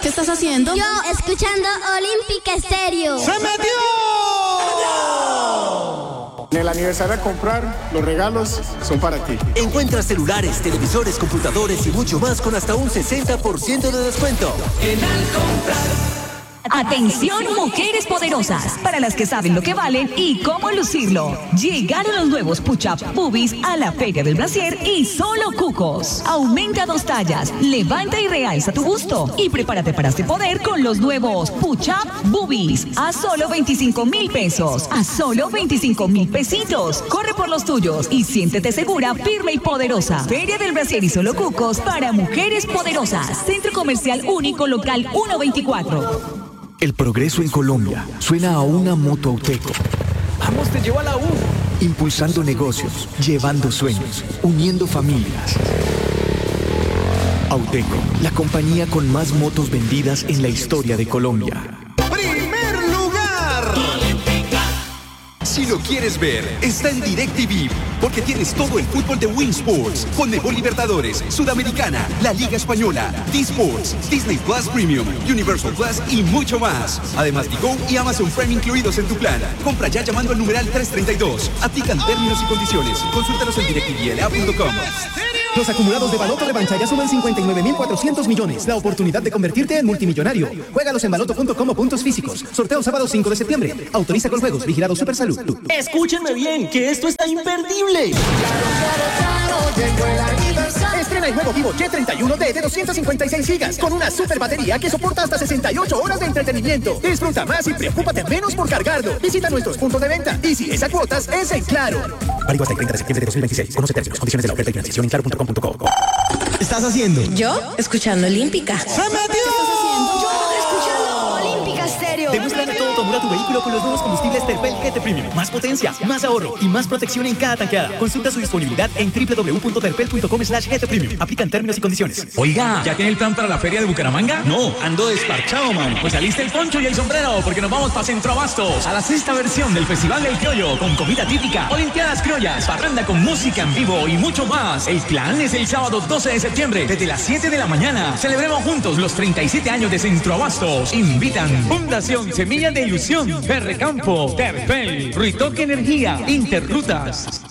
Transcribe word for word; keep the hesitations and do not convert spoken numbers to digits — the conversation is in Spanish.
¿Qué estás haciendo? Yo, escuchando Olímpica Estéreo. ¡Se metió! En el aniversario a comprar, los regalos son para ti. Encuentra celulares, televisores, computadores y mucho más con hasta un sesenta por ciento de descuento. En Al Comprar. Atención, mujeres poderosas, para las que saben lo que valen y cómo lucirlo. Llegaron los nuevos Push-Up Boobies a la Feria del Brasier y solo cucos. Aumenta dos tallas, levanta y realza tu busto y prepárate para este poder con los nuevos Push-Up Boobies a solo veinticinco mil pesos, a solo veinticinco mil pesitos. Corre por los tuyos y siéntete segura, firme y poderosa. Feria del Brasier y solo cucos para mujeres poderosas. Centro Comercial Único Local ciento veinticuatro. El progreso en Colombia suena a una moto Auteco. Vamos, te llevo a la U. Impulsando negocios, llevando sueños, uniendo familias. Auteco, la compañía con más motos vendidas en la historia de Colombia. ¡Primer lugar! Si lo quieres ver, está en DirecTV, porque tienes todo el fútbol de Win Sports, Conmebol Libertadores, Sudamericana, la Liga Española, D-Sports, Disney Plus Premium, Universal Plus y mucho más. Además, Tigo y Amazon Prime incluidos en tu plan. Compra ya llamando al numeral trescientos treinta y dos. Aplican términos y condiciones. Consúltalos en directivl a punto com. Los acumulados de Baloto Revancha ya suman cincuenta y nueve mil cuatrocientos millones. La oportunidad de convertirte en multimillonario. Juégalos en baloto punto com o puntos físicos. Sorteo sábado cinco de septiembre. Autoriza con juegos. Vigilado Supersalud. Escúchenme bien, que esto está imperdible. Estrena el nuevo Vivo G treinta y uno D de doscientas cincuenta y seis gigas con una super batería que soporta hasta sesenta y ocho horas de entretenimiento. Disfruta más y preocúpate menos por cargarlo. Visita nuestros puntos de venta. Y si es a cuotas, es en Claro. Válido hasta el treinta de septiembre de dos mil veintiséis. Conoce términos, condiciones de la oferta y financiación en claro punto com punto co. ¿Qué estás haciendo? Yo, escuchando Olímpica. ¡Se metió! ¿Qué estás haciendo? Yo, escuchando Olímpica Estéreo. Demuéstrale todo tu amor a tu vehículo con los nuevos combustibles Terpel G T Premium. Más potencia, más ahorro y más protección en cada tanqueada. Consulta su disponibilidad en w w w punto terpel punto com slash G T Premium. Aplican términos y condiciones. Oiga, ¿ya tiene el plan para la feria de Bucaramanga? No, ando desparchado, man. Pues aliste el poncho y el sombrero, porque nos vamos para Centro Abastos a la sexta versión del Festival del Criollo, con comida típica, olimpiadas criollas, parranda con música en vivo y mucho más. El plan es el sábado doce de septiembre, desde las siete de la mañana. Celebremos juntos los treinta y siete años de Centro Abastos. Invitan Fundación Semillas de Ilusión, Ferrecampo, Terpel, Ruitoque Energía, Interrutas.